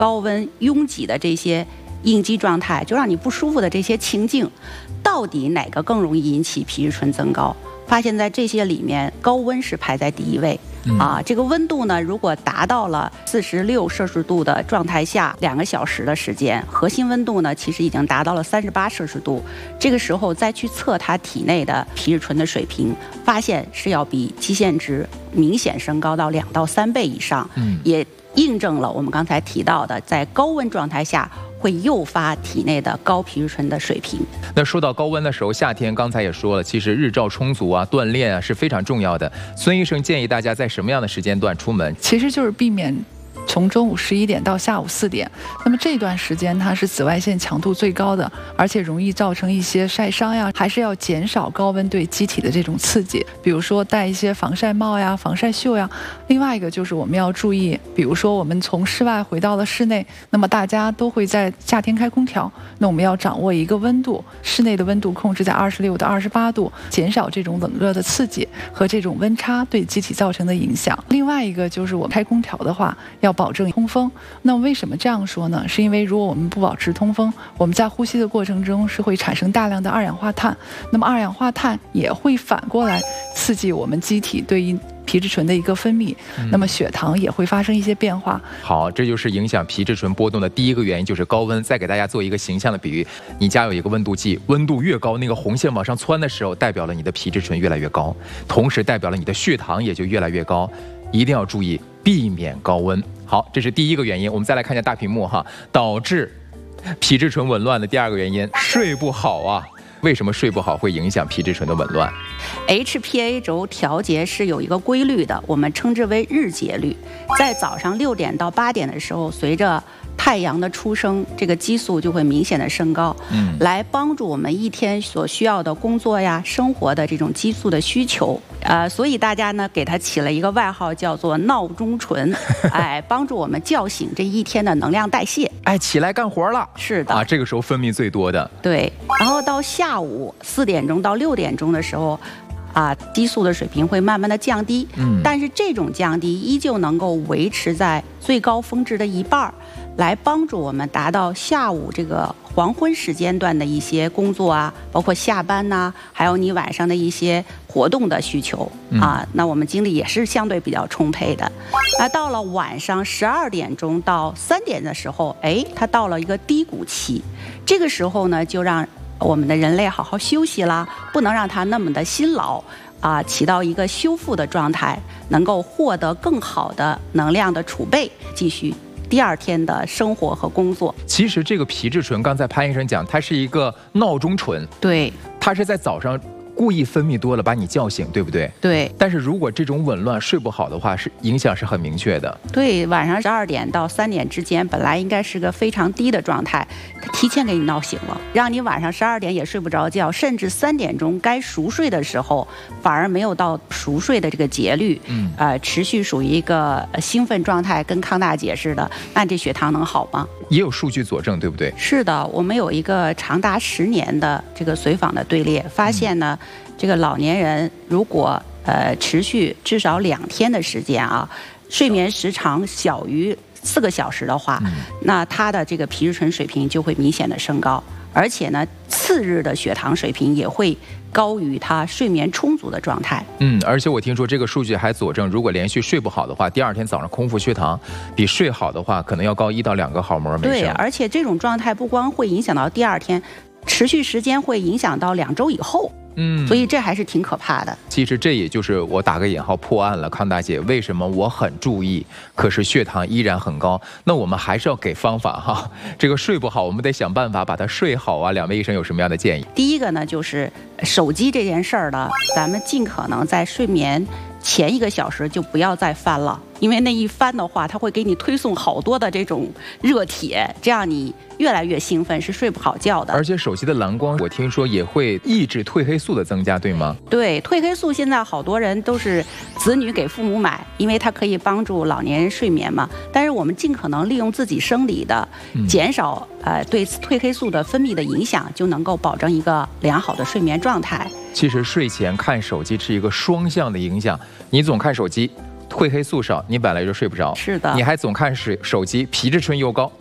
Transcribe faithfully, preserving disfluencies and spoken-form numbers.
高温拥挤的这些应激状态，就让你不舒服的这些情境，到底哪个更容易引起皮质醇增高？发现在这些里面，高温是排在第一位。 嗯、 啊，这个温度呢，如果达到了四十六摄氏度的状态下，两个小时的时间，核心温度呢，其实已经达到了三十八摄氏度。这个时候再去测它体内的皮质醇的水平，发现是要比基线值明显升高到两到三倍以上。 嗯， 也印证了我们刚才提到的，在高温状态下会诱发体内的高皮质醇的水平。 那说到高温的时候，夏天刚才也说了，其实日照充足啊，锻炼啊是非常重要的。孙医生建议大家在什么样的时间段出门？ 其实就是避免从中午十一点到下午四点，那么这段时间它是紫外线强度最高的，而且容易造成一些晒伤呀，还是要减少高温对机体的这种刺激，比如说戴一些防晒帽呀、防晒袖呀。另外一个就是我们要注意，比如说我们从室外回到了室内，那么大家都会在夏天开空调，那我们要掌握一个温度，室内的温度控制在二十六到二十八度，减少这种冷热的刺激和这种温差对机体造成的影响。另外一个就是我们开空调的话，要保证通风。那为什么这样说呢？是因为如果我们不保持通风，我们在呼吸的过程中是会产生大量的二氧化碳，那么二氧化碳也会反过来刺激我们机体对于皮质醇的一个分泌，那么血糖也会发生一些变化。 好，这就是影响皮质醇波动的第一个原因，就是高温。再给大家做一个形象的比喻，你家有一个温度计，温度越高，那个红线往上窜的时候，代表了你的皮质醇越来越高，同时代表了你的血糖也就越来越高，一定要注意避免高温。好，这是第一个原因。我们再来看一下大屏幕哈，导致皮质醇紊乱的第二个原因，睡不好啊。为什么睡不好会影响皮质醇的紊乱？ H P A 轴调节是有一个规律的，我们称之为日节律。在早上六点到八点的时候，随着太阳的出生，这个激素就会明显的升高，嗯，来帮助我们一天所需要的工作呀、生活的这种激素的需求。呃，所以大家呢给它起了一个外号，叫做闹钟醇，哎，帮助我们叫醒这一天的能量代谢。 哎，起来干活了。 是的啊， 这个时候分泌最多的。 对，然后到下午四点钟到六点钟的时候，啊，激素的水平会慢慢的降低，嗯，但是这种降低依旧能够维持在最高峰值的一半，来帮助我们达到下午这个黄昏时间段的一些工作啊，包括下班呐、啊，还有你晚上的一些活动的需求啊，那我们精力也是相对比较充沛的。那到了晚上十二点钟到三点的时候，哎，它到了一个低谷期，这个时候呢，就让我们的人类好好休息啦，不能让它那么的辛劳啊，起到一个修复的状态，能够获得更好的能量的储备，继续第二天的生活和工作。 其实这个皮质醇，刚才潘医生讲，它是一个闹钟醇， 对， 它是在早上故意分泌多了把你叫醒，对不对？ 对。 但是如果这种紊乱睡不好的话，是影响是很明确的。 对，晚上十二点到三点之间本来应该是个非常低的状态，它提前给你闹醒了，让你晚上十二点也睡不着觉，甚至三点钟该熟睡的时候反而没有到熟睡的这个节律，嗯，呃，持续属于一个兴奋状态，跟康大姐似的，那这血糖能好吗？ 也有数据佐证，对不对？ 是的，我们有一个长达十年的这个随访的队列，发现呢，嗯，这个老年人如果呃持续至少两天的时间啊，睡眠时长小于四个小时的话，嗯，那他的这个皮质醇水平就会明显的升高，而且呢，次日的血糖水平也会高于他睡眠充足的状态。 嗯，而且我听说这个数据还佐证，如果连续睡不好的话，第二天早上空腹血糖比睡好的话可能要高一到两个毫摩尔每升。 对，而且这种状态不光会影响到第二天，持续时间会影响到两周以后。嗯，所以这还是挺可怕的。 其实这也就是我打个引号破案了，康大姐，为什么我很注意，可是血糖依然很高？那我们还是要给方法哈。这个睡不好，我们得想办法把它睡好啊。两位医生有什么样的建议？ 第一个呢，就是手机这件事儿呢，咱们尽可能在睡眠前一个小时就不要再翻了，因为那一翻的话，它会给你推送好多的这种热帖，这样你越来越兴奋，是睡不好觉的。 而且手机的蓝光，我听说也会抑制褪黑素的增加，对吗？ 对，褪黑素现在好多人都是子女给父母买，因为它可以帮助老年人睡眠嘛。但是我们尽可能利用自己生理的，减少呃对褪黑素的分泌的影响，就能够保证一个良好的睡眠状态。 其实睡前看手机是一个双向的影响，你总看手机， 褪黑素少，你本来就睡不着， 是的， 你还总看手手机，皮质醇又高。